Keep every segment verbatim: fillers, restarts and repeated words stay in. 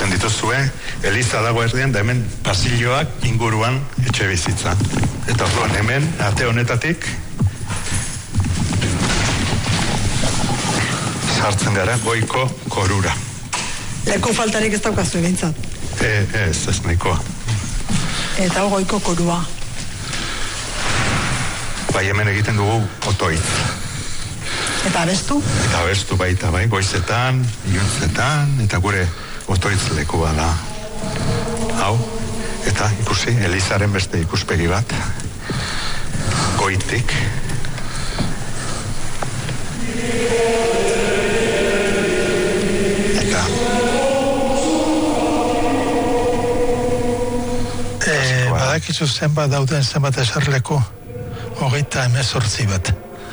ikusten dituzue, eliza dago erdian, da hemen pasilloak inguruan etxe bizitza. Eta orduan hemen, ate honetatik, sartzen gara goiko korura. Leku faltarik ez daukazu egintzat. E, ez, ez nahikoa. Eta goiko korua. Bai, hemen egiten dugu otoitz. Eta abestu? Eta abestu baita, bai, goizetan, iluntzetan, eta gure otoitz lekua da. Hau, eta ikusi, elizaren beste ikuspegi bat, goitik. Eta... E, badakizu zenbat dauden zenbat eserleku, hogeita emezortzi bat.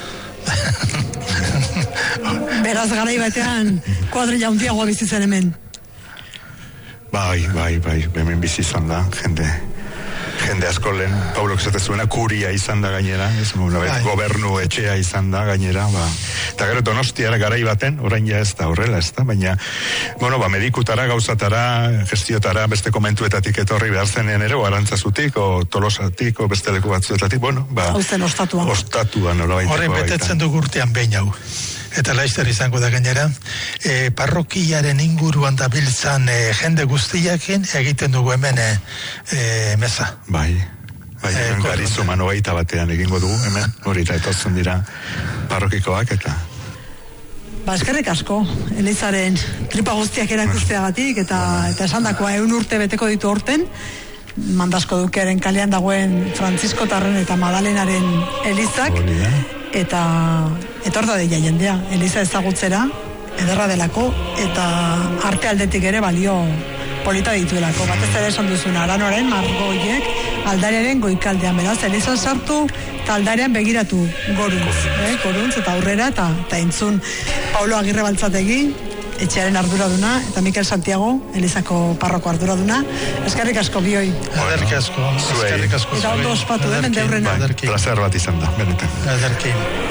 Beraz garai batean kuadrilla handiagoa bizi zen hemen. Bai, bai, bai, hemen bizi izan da, jende, jende asko lehen, Paulok zatezuena, kuria izan da gainera, ez, bai. Gobernu etxea izan da gainera, ba. Eta gero Donostiara garai baten, orain ja ez da horrela, ez da, baina, bueno, ba, medikutara, gauzatara, gestiotara, beste komentuetatik etorri behar zenean ere, o Arantzazutik, o Tolosatik, o beste leku batzuetatik, bueno, ba... Hauzen ostatuan. Ostatuan, nola baiteko. Horren betetzen dugu urtean behin hau. Eta laizter izango da gainera, e, parrokiaren inguruan da biltzan e, jende guztiakin egiten dugu hemen e, e, meza. Bai, bai, e, garizu mano baita batean egingo dugu, hemen, hori eta etortzen dira parrokikoak eta... Ba, eskerrik asko, Elizaren tripa guztiak erakusteagatik eta, eta esandakoa egun urte beteko ditu horten, Mandasko Dukearen kalean dagoen Frantziskotarren eta Madalenaren Elizak, eta etor da deia jendea, Eliza ezagutzera, ederra delako, eta arte aldetik ere balio polita dituelako. Batez ere esan duzuna, Aranoren margoiek aldariaren goikaldean, beraz, Eliza sartu eta aldarian begiratu goruntz, eh, goruntz eta aurrera, eta, eta entzun Paulo Agirre Baltzategi, etxearen arduraduna, eta Mikel Santiago, Elizako parroko arduraduna. Eskerrik asko bioi. Eskerrik asko. Eskerrik asko. Eta ondo ospatu, eh, mendeurrena. Plazer bat izan da, benetan. Ederki.